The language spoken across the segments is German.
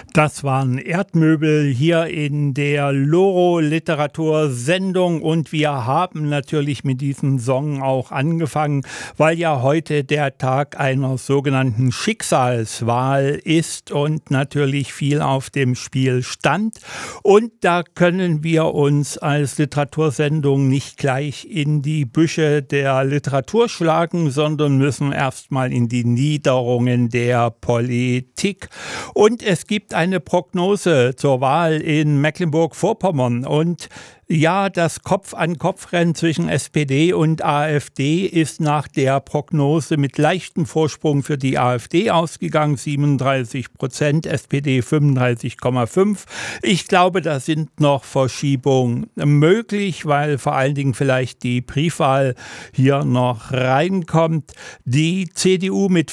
Das waren Erdmöbel hier in der Loro-Literatursendung und wir haben natürlich mit diesem Song auch angefangen, weil ja heute der Tag einer sogenannten Schicksalswahl ist und natürlich viel auf dem Spiel stand. Und da können wir uns als Literatursendung nicht gleich in die Büsche der Literatur schlagen, sondern müssen erstmal in die Niederungen der Politik. Und es gibt eine Prognose zur Wahl in Mecklenburg-Vorpommern und ja, das Kopf-an-Kopf-Rennen zwischen SPD und AfD ist nach der Prognose mit leichtem Vorsprung für die AfD ausgegangen, 37%, SPD 35,5%. Ich glaube, da sind noch Verschiebungen möglich, weil vor allen Dingen vielleicht die Briefwahl hier noch reinkommt. Die CDU mit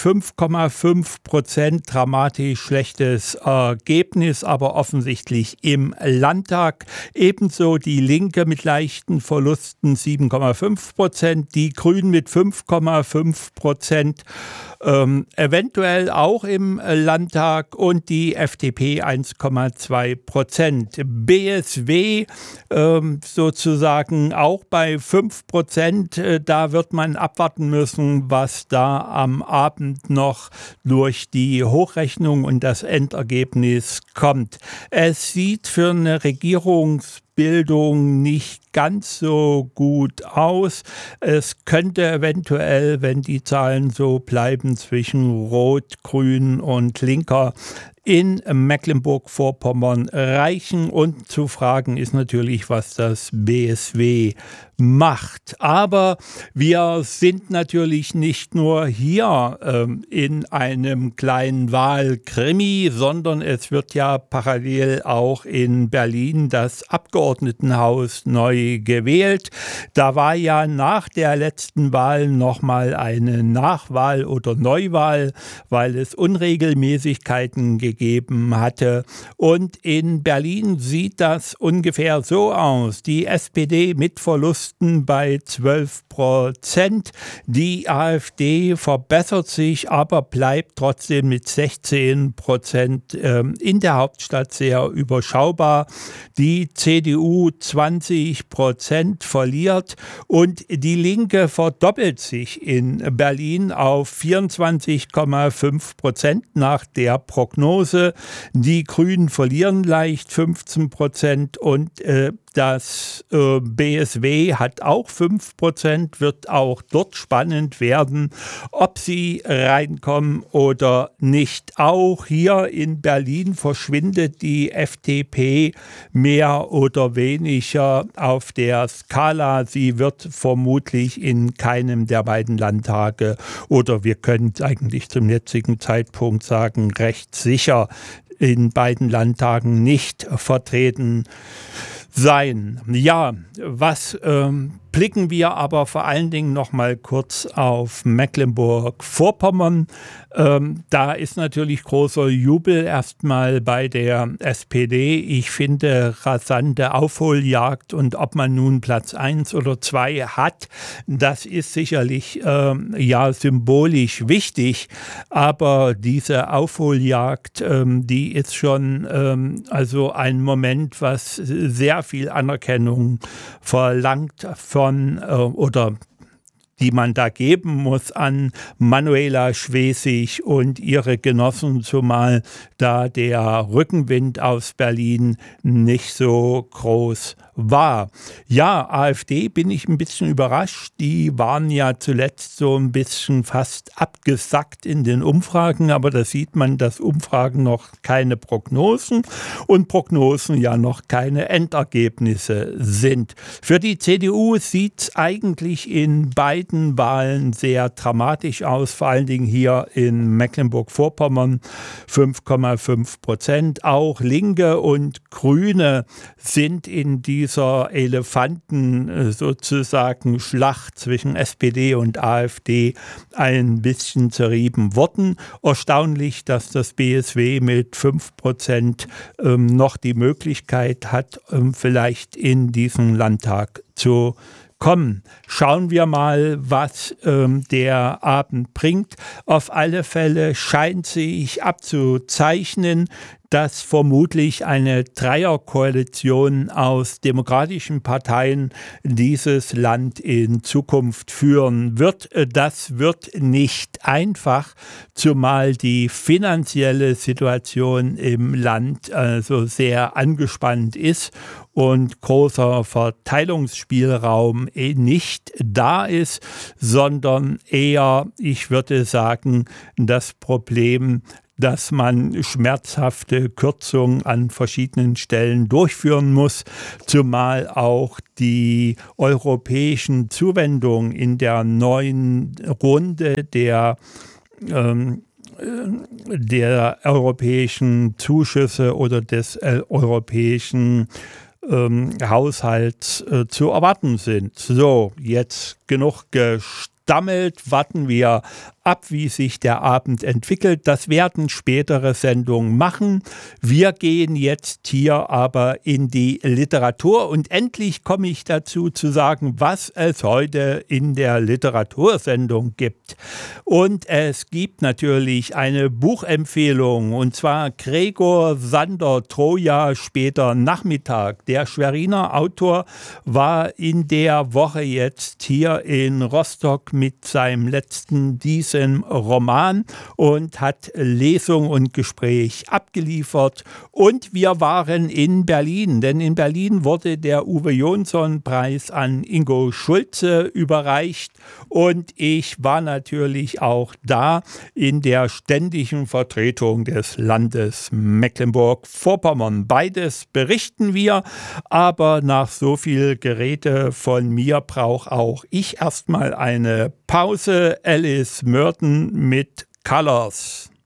5,5%, dramatisch schlechtes Ergebnis, aber offensichtlich im Landtag. Ebenso die Linke mit leichten Verlusten 7,5%, die Grünen mit 5,5%, eventuell auch im Landtag und die FDP 1,2%. BSW sozusagen auch bei 5%, da wird man abwarten müssen, was da am Abend noch durch die Hochrechnung und das Endergebnis kommt. Es sieht für eine Regierungsbildung nicht ganz so gut aus. Es könnte eventuell, wenn die Zahlen so bleiben, zwischen Rot, Grün und Linker in Mecklenburg-Vorpommern reichen. Und zu fragen ist natürlich, was das BSW macht. Aber wir sind natürlich nicht nur hier in einem kleinen Wahlkrimi, sondern es wird ja parallel auch in Berlin das Abgeordnetenhaus neu gewählt. Da war ja nach der letzten Wahl nochmal eine Nachwahl oder Neuwahl, weil es Unregelmäßigkeiten gegeben hatte. Und in Berlin sieht das ungefähr so aus. Die SPD mit Verlusten bei 12%. Die AfD verbessert sich, aber bleibt trotzdem mit 16% in der Hauptstadt sehr überschaubar. Die CDU 20% verliert und die Linke verdoppelt sich in Berlin auf 24,5% nach der Prognose. Die Grünen verlieren leicht 15% und das BSW hat auch 5%, wird auch dort spannend werden, ob sie reinkommen oder nicht. Auch hier in Berlin verschwindet die FDP mehr oder weniger auf der Skala. Sie wird vermutlich in keinem der beiden Landtage oder wir können eigentlich zum jetzigen Zeitpunkt sagen, recht sicher in beiden Landtagen nicht vertreten sein. Ja, was blicken wir aber vor allen Dingen noch mal kurz auf Mecklenburg-Vorpommern. Da ist natürlich großer Jubel erstmal bei der SPD. Ich finde rasante Aufholjagd und ob man nun Platz 1 oder 2 hat, das ist sicherlich ja symbolisch wichtig, aber diese Aufholjagd, die ist schon also ein Moment, was sehr viel Anerkennung verlangt von oder die man da geben muss an Manuela Schwesig und ihre Genossen, zumal da der Rückenwind aus Berlin nicht so groß war. Ja, AfD bin ich ein bisschen überrascht. Die waren ja zuletzt so ein bisschen fast abgesackt in den Umfragen, aber da sieht man, dass Umfragen noch keine Prognosen und Prognosen ja noch keine Endergebnisse sind. Für die CDU sieht es eigentlich in beiden Wahlen sehr dramatisch aus, vor allen Dingen hier in Mecklenburg-Vorpommern 5,5%. Auch Linke und Grüne sind in dieser Elefanten sozusagen Schlacht zwischen SPD und AfD ein bisschen zerrieben worden. Erstaunlich, dass das BSW mit 5% noch die Möglichkeit hat, vielleicht in diesen Landtag zu kommen. Schauen wir mal, was der Abend bringt. Auf alle Fälle scheint sich abzuzeichnen, dass vermutlich eine Dreierkoalition aus demokratischen Parteien dieses Land in Zukunft führen wird. Das wird nicht einfach, zumal die finanzielle Situation im Land also sehr angespannt ist und großer Verteilungsspielraum nicht da ist, sondern eher, ich würde sagen, das Problem, dass man schmerzhafte Kürzungen an verschiedenen Stellen durchführen muss, zumal auch die europäischen Zuwendungen in der neuen Runde der europäischen Zuschüsse oder des europäischen Haushalts zu erwarten sind. So, jetzt genug gestammelt, warten wir ab, wie sich der Abend entwickelt. Das werden spätere Sendungen machen. Wir gehen jetzt hier aber in die Literatur und endlich komme ich dazu zu sagen, was es heute in der Literatursendung gibt. Und es gibt natürlich eine Buchempfehlung, und zwar Gregor Sander, Troja, später Nachmittag. Der Schweriner Autor war in der Woche jetzt hier in Rostock mit seinem letzten Roman und hat Lesung und Gespräch abgeliefert. Und wir waren in Berlin, denn in Berlin wurde der Uwe-Jonsson-Preis an Ingo Schulze überreicht. Und ich war natürlich auch da in der ständigen Vertretung des Landes Mecklenburg-Vorpommern. Beides berichten wir, aber nach so viel Gerede von mir brauche auch ich erstmal eine Pause. Alice Merton mit Colors.